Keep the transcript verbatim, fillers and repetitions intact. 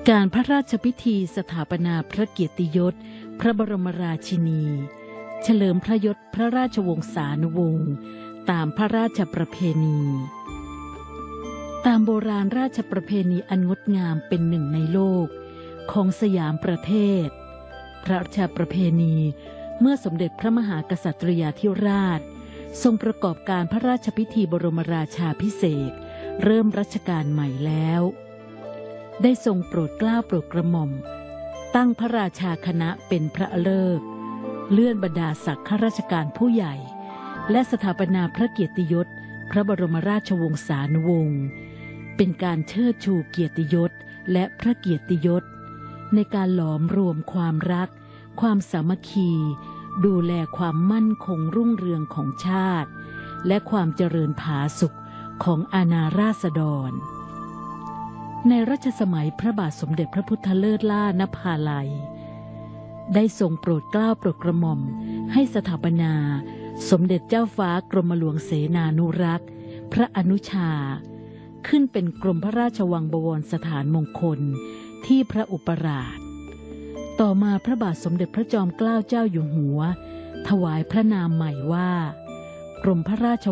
การพระราชพิธีสถาปนาพระเกียรติยศพระบรมราชินีเฉลิมพระยศพระราชวงศานุวงศ์ตามพระราชประเพณีตามโบราณราชประเพณีอันงดงามเป็นหนึ่งในโลกของสยามประเทศพระราชประเพณีเมื่อสมเด็จพระมหากษัตริยาธิราชทรงประกอบการพระราชพิธีบรมราชาภิเษกเริ่มรัชกาลใหม่แล้วได้ทรงโปรดเกล้าโปรดกระหม่อมตั้งพระราชาคณะเป็นพระฤกษ์เลื่อนบรรดาศักดิ์ข้าราชการผู้ใหญ่และสถาปนาพระเกียรติยศพระบรมราชวงศานุวงศ์เป็นการเชิดชูเกียรติยศและพระเกียรติยศในการหลอมรวมความรักความสามัคคีดูแลความมั่นคงรุ่งเรืองของชาติและความเจริญผาสุกของอาณาราษฎรในรัชสมัยพระบาทสมเด็จพระพุทธเลิศล่านภาลัยได้ทรงโปรดเกล้าโปรดกระหม่อมให้สถาปนาสมเด็จเจ้าฟ้ากรมหลวงเสนานุรักษ์พระอนุชาขึ้นเป็นกรมพระราชวังบวรสถานมงคลที่พระอุปราชต่อมาพระบาทสมเด็จพระจอมเกล้าเจ้าอยู่หัวถวายพระนามใหม่ว่ากรมพระราช